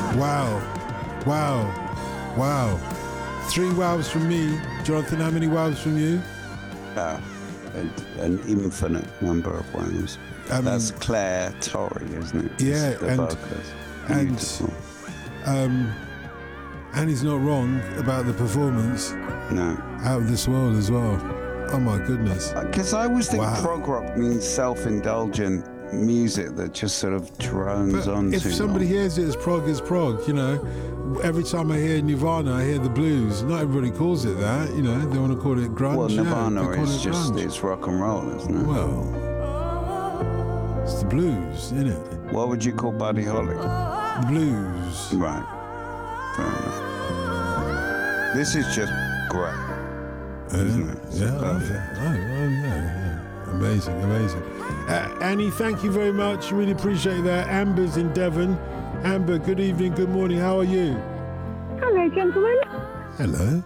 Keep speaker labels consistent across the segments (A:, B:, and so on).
A: Wow. 3 wows from me. Jonathan, how many wows from you?
B: An infinite number of wows. That's Claire Torrey, isn't it?
A: Yeah,
B: the vocalist.
A: And he's not wrong about the performance.
B: No.
A: Out of this world as well. Oh my goodness.
B: Because I always think prog rock means self-indulgent music that just sort of drones on.
A: If somebody hears it as prog, you know. Every time I hear Nirvana, I hear the blues. Not everybody calls it that, you know. They want to call it grunge.
B: Well, Nirvana is just it's rock and roll, isn't it?
A: Well, it's the blues, isn't it?
B: What would you call Buddy Holly?
A: Blues.
B: Right. Fair enough. This is just great, isn't it?
A: Yeah. Amazing. Annie, thank you very much. Really appreciate that. Amber's in Devon. Amber, good evening, good morning. How are you?
C: Hello, gentlemen.
A: Hello.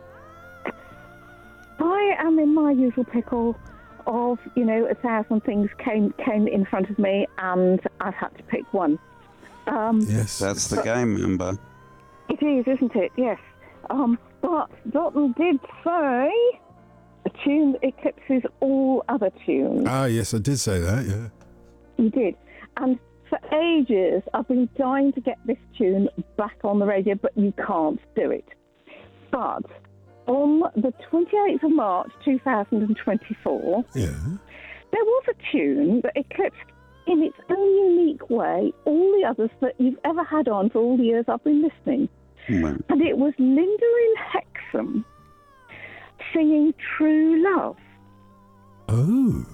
C: I am in my usual pickle of, 1,000 things came in front of me and I've had to pick one.
A: Yes.
B: That's the game, Amber.
C: It is, isn't it? Yes. But Dalton did say a tune that eclipses all other tunes.
A: Ah, yes, I did say that, yeah.
C: You did. And for ages, I've been dying to get this tune back on the radio, but you can't do it. But on the 28th of March 2024,
A: there
C: was a tune that eclipsed in its own unique way all the others that you've ever had on for all the years I've been listening.
B: Right.
C: And it was Linda in Hexham singing True Love.
A: Oh.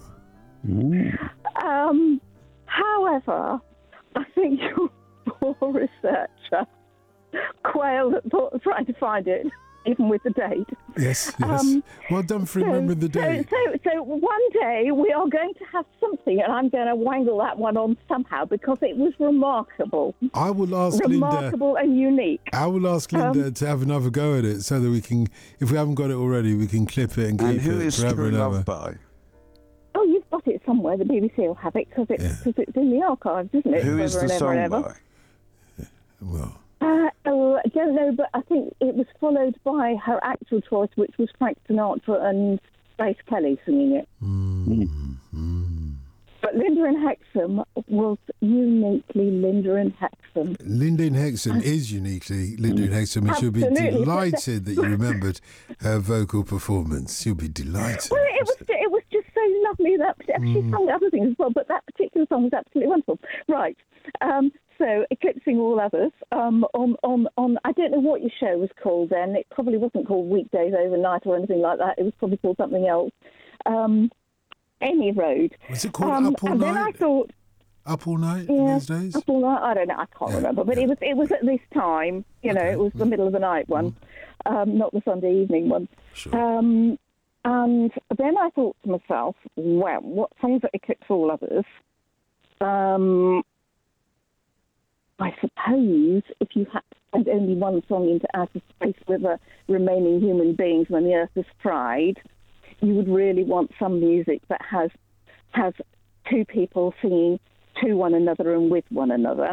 C: However, I think your poor researcher quailed at trying to find it, even with the date.
A: Yes. Well done for remembering the date.
C: So one day we are going to have something, and I'm going to wangle that one on somehow because it was remarkable.
A: I will ask
C: remarkable and unique.
A: I will ask Linda to have another go at it so that we can, if we haven't got it already, we can clip it and keep
B: and who
A: it
B: is
A: forever and
B: True
A: ever.
B: Love by?
C: Oh, you've got it somewhere. The BBC will have it because it's in the archives, isn't it?
B: Who is the song by?
A: Well,
C: I don't know, but I think it was followed by her actual choice, which was Frank Sinatra and Grace Kelly singing it. But Linda in Hexham was uniquely Linda in Hexham.
A: Linda in Hexham is uniquely Linda in Hexham, and she'll be delighted that you remembered her vocal performance. She'll be delighted.
C: Well, it was just so lovely that she sung other things as well, but that particular song was absolutely wonderful. Right. So eclipsing all others. On I don't know what your show was called then. It probably wasn't called Weekdays Overnight or anything like that. It was probably called something else. Any Road.
A: Was it called Up All
C: and
A: Night?
C: Then I thought,
A: Up All Night in those days?
C: Up All Night. I don't know. I can't remember. But it was at this time. It was the middle of the night one, not the Sunday evening one.
A: Sure.
C: And then I thought to myself, well, what songs that eclipse all others? I suppose if you had to send only one song into outer space with the remaining human beings when the Earth is fried, you would really want some music that has two people singing to one another and with one another,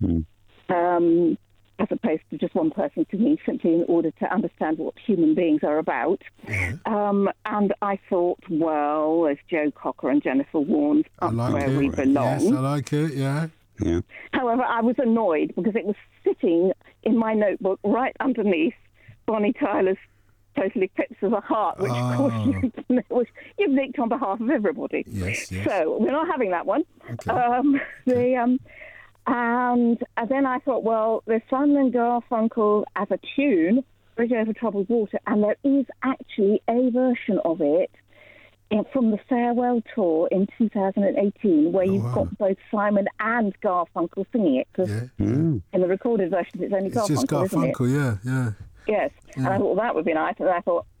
C: as opposed to just one person singing simply in order to understand what human beings are about. And I thought, well, there's Joe Cocker and Jennifer Warnes up where we belong.
A: Yes, I like it, yeah.
C: However, I was annoyed because it was sitting in my notebook right underneath Bonnie Tyler's Total Eclipse of the Heart, which of course you've nicked on behalf of everybody.
A: Yes.
C: So we're not having that one.
A: Okay.
C: And then I thought, well, there's Simon and Garfunkel as a tune, Bridge Over Troubled Water, and there is actually a version of it from the Farewell Tour in 2018, where you've got both Simon and Garfunkel singing it, because in the recorded version it's only Garfunkel,
A: just Garfunkel,
C: isn't it?
A: yeah.
C: Yes, and I thought that would be nice, and I thought,